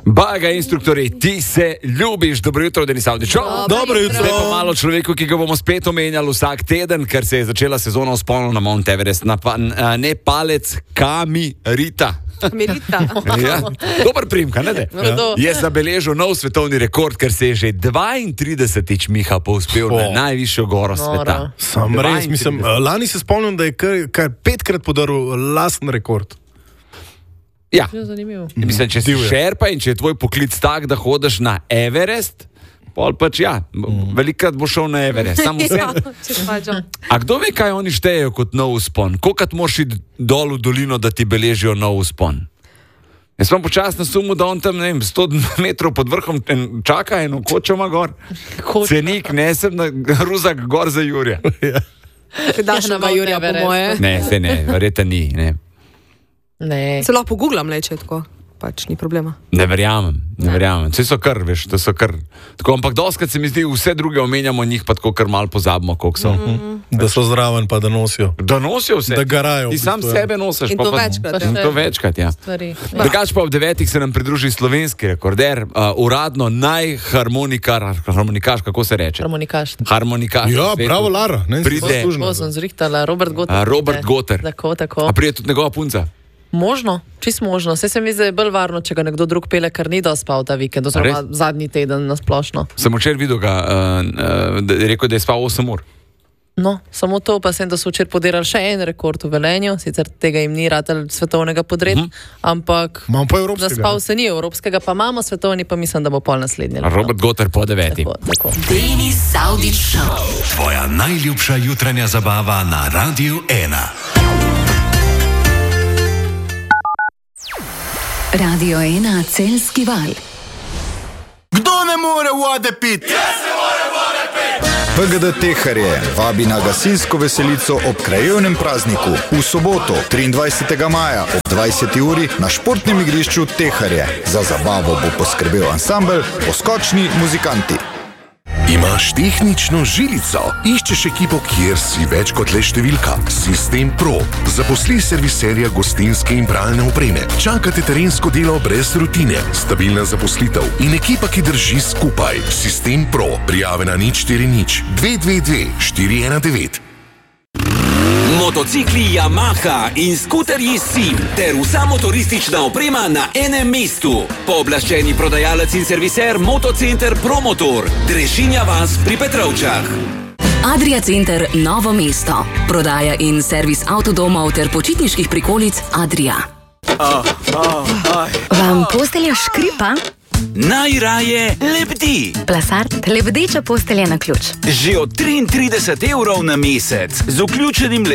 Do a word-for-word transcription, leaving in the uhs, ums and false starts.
Baga, instruktori, ti se ljubiš. Dobro jutro, Denis Avdić. Dobro jutro. Zdaj pa malo človeku, ki ga bomo spet omenjali vsak teden, ker se je začela sezona vzponov na Mount Everest. Na pa, ne palec, Kamirita. Kamirita. Ja, dober primka, ne de? Ja. Je zabeležil nov svetovni rekord, ker se je že dvaintridesetič Miha povzpel oh. na najvišjo goro sveta. Sam res, mislim, lani se spomnim, da je kar, kar petkrat podaril lasten rekord. Ja, mislim, če si šerpa in če je tvoj poklic tak, da hodiš na Everest, pol pač ja, mm. velikrat bo šel na Everest. Samo vse. Ja, a kdo ve, kaj oni štejejo kot nov vzpon? Kolikrat moraš iti dol v dolino, da ti beležijo nov vzpon? Jaz sem počasno sumil, da on tam, ne vem, sto metrov pod vrhom čaka eno kočoma gor. Cenik nesem na ruzak gor za Jurja. Daš na Jurja, po moje. Ne, se ne, verjeta ni, ne. Ne. Se lahko pogooglam, leče tako, pač ni problema. Ne verjamem, ne verjamem. Vse so kar, veš, to so kar. Tako, ampak doskrat se mi zdi, vse druge omenjamo njih, pa tako kar malo pozabimo, koliko so. Mm-hmm. Da so zraven, pa da nosijo. Da nosijo vse. Da garajo. Ti sam sebe nosiš. In to pa, večkrat. In to večkrat, ja. Drugač pa ob devetih se nam pridruži slovenski rekorder, uh, uradno najharmonikar, harmonikaš, kako se reče? Harmonikaš. Harmonikaš. Ja, bravo, Lara. Ne, pride. To sem zrihtala, Robert Goter. Uh, Robert Goter. Tako, tako. A prije tudi njegova punca? Možno, čist možno. Vse se mi zdi bolj varno, če ga nekdo drug pele, ker ni dospal ta vikend, oziroma zadnji teden nasplošno. Sem včeraj videl ga, uh, uh, rekel, da je spal osem ur. No, samo to pa sem, da so včeraj podirali še en rekord v Velenju, sicer tega jim ni ratelj svetovnega podred, uh-huh. ampak zaspal se ni evropskega, pa imamo svetovni, pa mislim, da bo pol naslednji. Robert Goter po deveti. Denis Avdić Show. Tvoja najljubša jutranja zabava na Radiu ena. Radio ena Celjski val. Kdo ne more vode piti? Jaz ne more vode piti! P G D Teharje vabi na gasilsko veselico ob krajevnem prazniku v soboto, triindvajsetega maja ob dvajseti uri na športnem igrišču Teharje. Za zabavo bo poskrbel ansambel Poskočni muzikanti. Imaš tehnično žilico? Iščeš ekipo, kjer si več kot le številka. Sistem Pro. Zaposli serviserja gostinske in pralne opreme. Čakate terensko delo brez rutine. Stabilna zaposlitev in ekipa, ki drži skupaj. Sistem Pro. Prijave na nič štiri nič dve dve dve štiri ena devet. Motocikli Yamaha in skuterji Sim ter vsa motoristična oprema na enem mestu. Pooblaščeni prodajalec in serviser Motocenter Promotor, Drežinja vas pri Petrovčah. Adria Center Novo mesto. Prodaja in servis avtodomov ter počitniških prikolic Adria. Oh, oh, oh. Vam postelja škripa? Najraje lebdi. Plasart, lebdeča postelja na ključ. Že od triintrideset evrov na mesec z vključenim